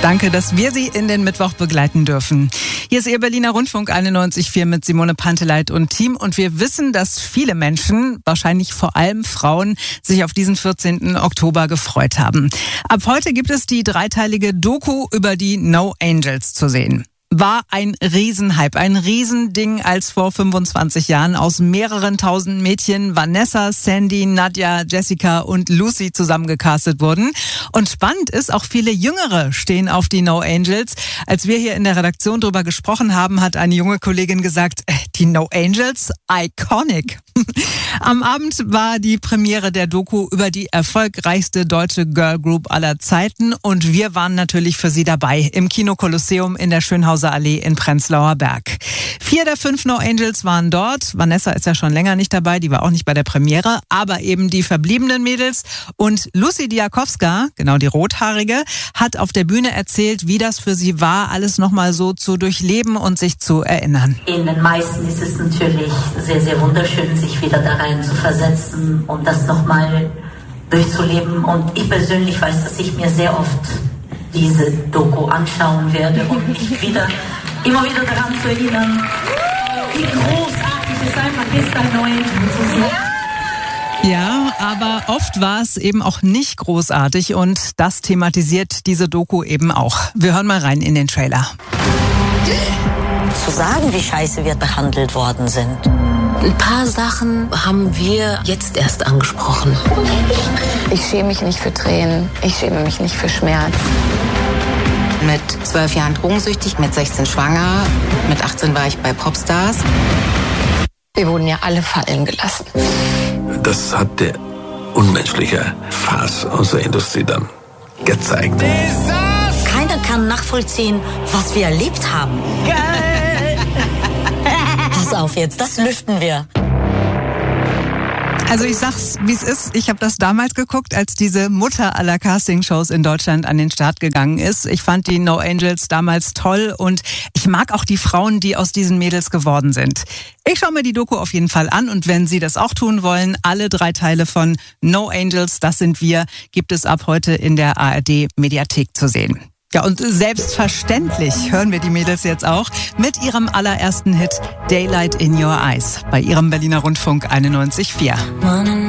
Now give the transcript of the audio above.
Danke, dass wir Sie in den Mittwoch begleiten dürfen. Hier ist Ihr Berliner Rundfunk 91,4 mit Simone Panteleit und Team. Und wir wissen, dass viele Menschen, wahrscheinlich vor allem Frauen, sich auf diesen 14. Oktober gefreut haben. Ab heute gibt es die dreiteilige Doku über die No Angels zu sehen. War ein Riesenhype, ein Riesending, als vor 25 Jahren aus mehreren tausend Mädchen Vanessa, Sandy, Nadja, Jessica und Lucy zusammengecastet wurden. Und spannend ist, auch viele Jüngere stehen auf die No Angels. Als wir hier in der Redaktion drüber gesprochen haben, hat eine junge Kollegin gesagt, die No Angels, iconic. Am Abend war die Premiere der Doku über die erfolgreichste deutsche Girlgroup aller Zeiten und wir waren natürlich für Sie dabei im Kino Kolosseum in der Schönhauser Allee in Prenzlauer Berg. 4 der 5 No Angels waren dort. Vanessa ist ja schon länger nicht dabei, die war auch nicht bei der Premiere, aber eben die verbliebenen Mädels. Und Lucy Diakowska, genau die Rothaarige, hat auf der Bühne erzählt, wie das für sie war, alles nochmal so zu durchleben und sich zu erinnern. In den meisten ist es natürlich sehr, sehr wunderschön, sich wieder da rein zu versetzen, um das nochmal durchzuleben. Und ich persönlich weiß, dass ich mir sehr oft diese Doku anschauen werde und mich immer wieder daran zu erinnern, wie großartig es einfach ist, ein neues zu sehen. Ja, aber oft war es eben auch nicht großartig und das thematisiert diese Doku eben auch. Wir hören mal rein in den Trailer. Zu sagen, wie scheiße wir behandelt worden sind. Ein paar Sachen haben wir jetzt erst angesprochen. Ich schäme mich nicht für Tränen, ich schäme mich nicht für Schmerz. Mit 12 Jahren drogensüchtig, mit 16 schwanger, mit 18 war ich bei Popstars. Wir wurden ja alle fallen gelassen. Das hat der unmenschliche Farce unserer Industrie dann gezeigt. Keiner kann nachvollziehen, was wir erlebt haben. Geil! Pass auf jetzt, das lüften wir. Also ich sag's, wie es ist. Ich habe das damals geguckt, als diese Mutter aller Castingshows in Deutschland an den Start gegangen ist. Ich fand die No Angels damals toll und ich mag auch die Frauen, die aus diesen Mädels geworden sind. Ich schaue mir die Doku auf jeden Fall an und wenn Sie das auch tun wollen, alle 3 Teile von No Angels, das sind wir, gibt es ab heute in der ARD Mediathek zu sehen. Ja, und selbstverständlich hören wir die Mädels jetzt auch mit ihrem allerersten Hit Daylight in Your Eyes bei ihrem Berliner Rundfunk 91,4.